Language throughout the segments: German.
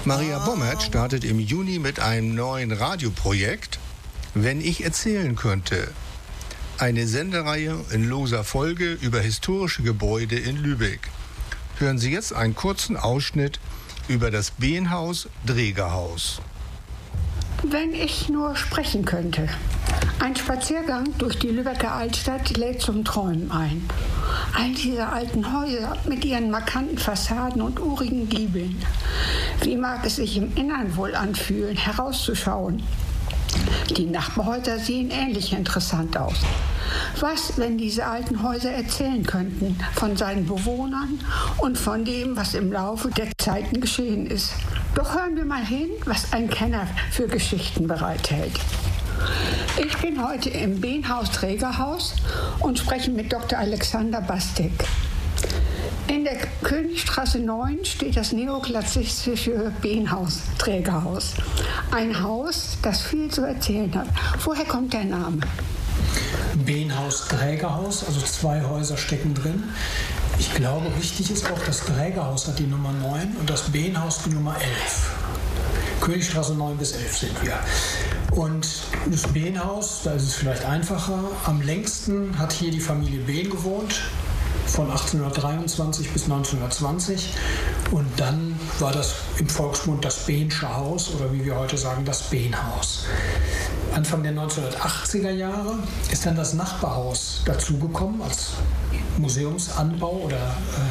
Maria Bommert startet im Juni mit einem neuen Radioprojekt, Wenn ich erzählen könnte. Eine Sendereihe in loser Folge über historische Gebäude in Lübeck. Hören Sie jetzt einen kurzen Ausschnitt über das Behnhaus-Dregerhaus. Wenn ich nur sprechen könnte. Ein Spaziergang durch die Lübecker Altstadt lädt zum Träumen ein. All diese alten Häuser mit ihren markanten Fassaden und urigen Giebeln. Wie mag es sich im Innern wohl anfühlen, herauszuschauen? Die Nachbarhäuser sehen ähnlich interessant aus. Was, wenn diese alten Häuser erzählen könnten von seinen Bewohnern und von dem, was im Laufe der Zeiten geschehen ist? Doch hören wir mal hin, was ein Kenner für Geschichten bereithält. Ich bin heute im Behnhaus-Dregerhaus und spreche mit Dr. Alexander Bastek. In der Königstraße 9 steht das neoklassische Behnhaus-Dregerhaus. Ein Haus, das viel zu erzählen hat. Woher kommt der Name? Behnhaus-Drägerhaus, also 2 Häuser stecken drin. Ich glaube, richtig ist auch, das Drägerhaus hat die Nummer 9 und das Behnhaus die Nummer 11. Königstraße 9 bis 11 sind wir. Und das Behnhaus, da ist es vielleicht einfacher. Am längsten hat hier die Familie Behn gewohnt, von 1823 bis 1920. Und dann war das im Volksmund das Behnsche Haus oder wie wir heute sagen, das Behnhaus. Anfang der 1980er Jahre ist dann das Nachbarhaus dazugekommen als Museumsanbau oder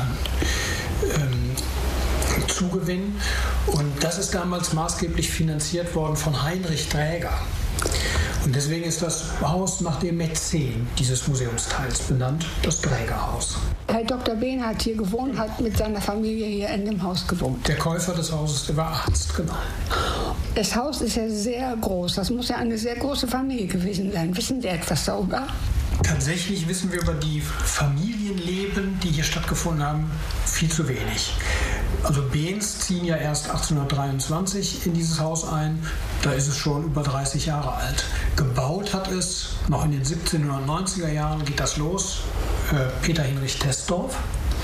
Zugewinn. Und das ist damals maßgeblich finanziert worden von Heinrich Dräger. Und deswegen ist das Haus nach dem Mäzen dieses Museumsteils benannt, das Drägerhaus. Herr Dr. Behn hat hier gewohnt, hat mit seiner Familie hier in dem Haus gewohnt. Der Käufer des Hauses, der war Arzt, genau. Das Haus ist ja sehr groß. Das muss ja eine sehr große Familie gewesen sein. Wissen Sie etwas darüber? Tatsächlich wissen wir über die Familienleben, die hier stattgefunden haben, viel zu wenig. Also Behns ziehen ja erst 1823 in dieses Haus ein. Da ist es schon über 30 Jahre alt. Gebaut hat es noch in den 1790er Jahren, geht das los, Peter Hinrich Tesdorf.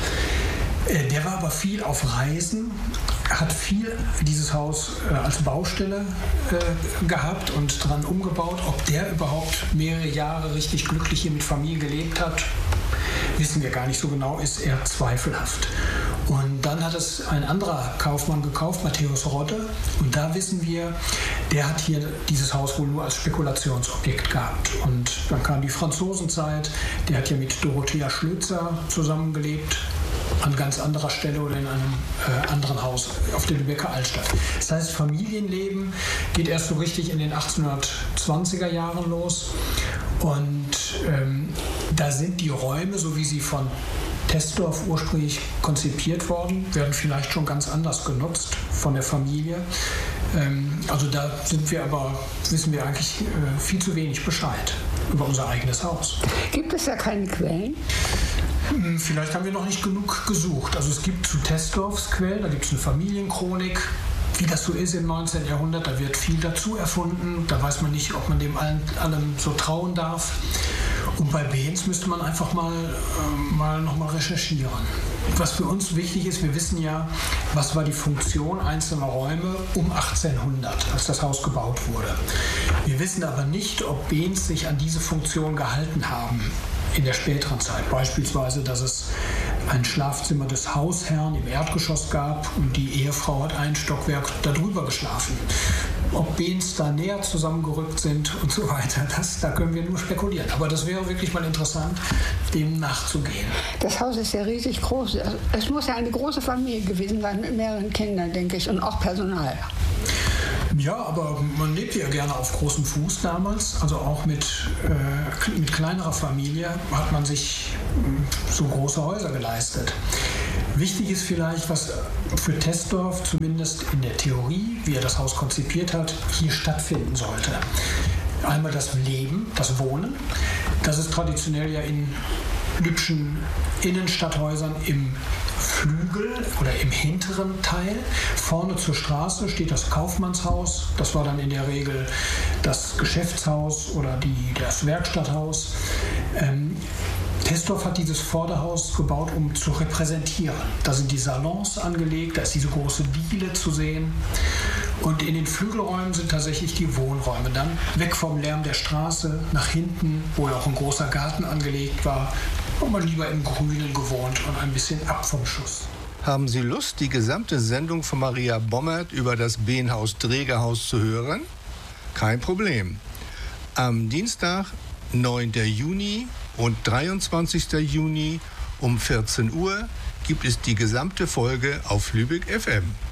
Der war aber viel auf Reisen, hat viel dieses Haus als Baustelle gehabt und dran umgebaut. Ob der überhaupt mehrere Jahre richtig glücklich hier mit Familie gelebt hat, wissen wir gar nicht so genau, ist eher zweifelhaft. Und dann hat es ein anderer Kaufmann gekauft, Matthäus Rodde. Und da wissen wir, der hat hier dieses Haus wohl nur als Spekulationsobjekt gehabt. Und dann kam die Franzosenzeit, der hat ja mit Dorothea Schlözer zusammengelebt, an ganz anderer Stelle oder in einem anderen Haus auf der Lübecker Altstadt. Das heißt, Familienleben geht erst so richtig in den 1820er Jahren los. Und da sind die Räume, so wie sie von Tesdorf ursprünglich konzipiert worden, werden vielleicht schon ganz anders genutzt von der Familie. Also da wissen wir eigentlich viel zu wenig Bescheid über unser eigenes Haus. Gibt es da keine Quellen? Vielleicht haben wir noch nicht genug gesucht. Also es gibt zu Tesdorfs Quellen, da gibt es eine Familienchronik. Wie das so ist im 19. Jahrhundert, da wird viel dazu erfunden. Da weiß man nicht, ob man dem allem so trauen darf. Und bei Behns müsste man einfach mal nochmal recherchieren. Was für uns wichtig ist, wir wissen ja, was war die Funktion einzelner Räume um 1800, als das Haus gebaut wurde. Wir wissen aber nicht, ob Behns sich an diese Funktion gehalten haben in der späteren Zeit. Beispielsweise, dass es ein Schlafzimmer des Hausherrn im Erdgeschoss gab und die Ehefrau hat ein Stockwerk darüber geschlafen. Ob Behns da näher zusammengerückt sind und so weiter, da können wir nur spekulieren. Aber das wäre wirklich mal interessant, dem nachzugehen. Das Haus ist ja riesig groß. Es muss ja eine große Familie gewesen sein mit mehreren Kindern, denke ich, und auch Personal. Ja, aber man lebte ja gerne auf großem Fuß damals. Also auch mit kleinerer Familie hat man sich so große Häuser geleistet. Wichtig ist vielleicht, was für Tesdorf zumindest in der Theorie, wie er das Haus konzipiert hat, hier stattfinden sollte. Einmal das Leben, das Wohnen. Das ist traditionell ja in lübschen Innenstadthäusern im Flügel oder im hinteren Teil. Vorne zur Straße steht das Kaufmannshaus. Das war dann in der Regel das Geschäftshaus oder das Werkstatthaus. Pestorf hat dieses Vorderhaus gebaut, um zu repräsentieren. Da sind die Salons angelegt, da ist diese große Diele zu sehen. Und in den Flügelräumen sind tatsächlich die Wohnräume dann. Weg vom Lärm der Straße, nach hinten, wo ja auch ein großer Garten angelegt war, wo man lieber im Grünen gewohnt und ein bisschen ab vom Schuss. Haben Sie Lust, die gesamte Sendung von Maria Bommert über das Behnhaus-Dregerhaus zu hören? Kein Problem. Am Dienstag, 9. Juni und 23. Juni um 14 Uhr gibt es die gesamte Folge auf Lübeck FM.